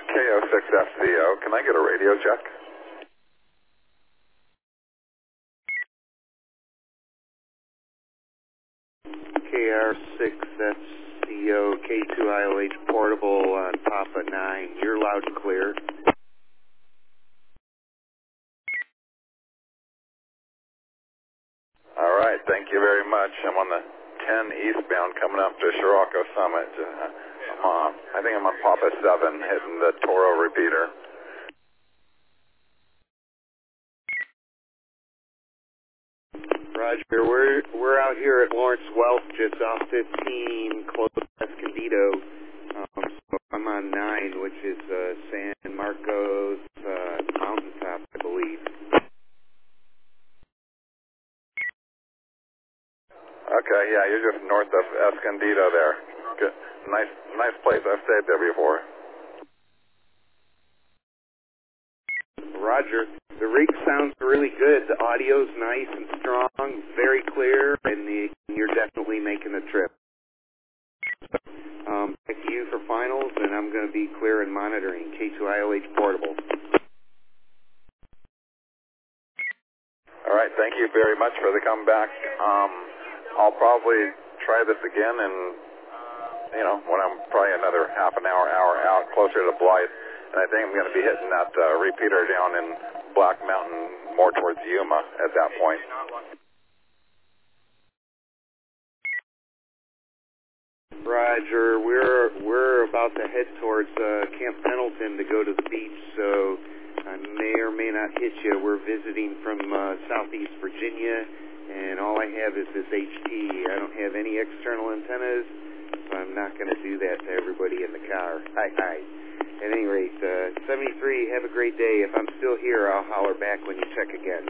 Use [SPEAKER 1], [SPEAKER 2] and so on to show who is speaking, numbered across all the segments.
[SPEAKER 1] KO6FCO, can I get a radio check?
[SPEAKER 2] KR6FCO, K2IOH portable on Papa 9. You're loud and clear.
[SPEAKER 1] All right, thank you very much. I'm on the 10 eastbound coming up to Scirocco Summit. I think I'm on Papa 7 hitting the Toro repeater.
[SPEAKER 2] Roger, we're out here at Lawrence Welch, just off 15, close to Escondido. So I'm on 9, which is San Marcos mountaintop, I believe.
[SPEAKER 1] Okay, yeah, you're just north of Escondido there. Good. Nice place. I've stayed there before.
[SPEAKER 2] Roger. The rig sounds really good. The audio's nice and strong, very clear, and you're definitely making the trip. Back to you for finals, and I'm going to be clear and monitoring. K2IOH portable.
[SPEAKER 1] All right, thank you very much for the comeback. I'll probably try this again and, when I'm probably another half an hour out, closer to Blythe. And I think I'm going to be hitting that repeater down in Black Mountain, more towards Yuma at that point.
[SPEAKER 2] Roger, we're about to head towards Camp Pendleton to go to the beach, so I may or may not hit you. We're visiting from Southeast Virginia, and all I have is this HT. I don't have any external antennas, so I'm not going to do that to everybody in the car. Hi. At any rate, 73, have a great day. If I'm still here, I'll holler back when you check again.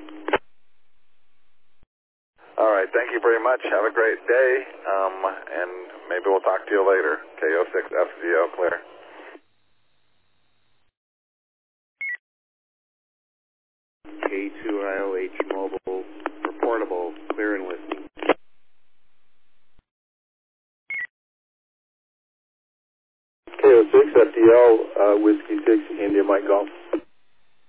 [SPEAKER 1] All right, thank you very much. Have a great day, and maybe we'll talk to you later. KO6FCO, clear.
[SPEAKER 2] K2IOH mobile, reportable, clear and listening.
[SPEAKER 3] KO6FDL, Whiskey 6, India Mike Golf.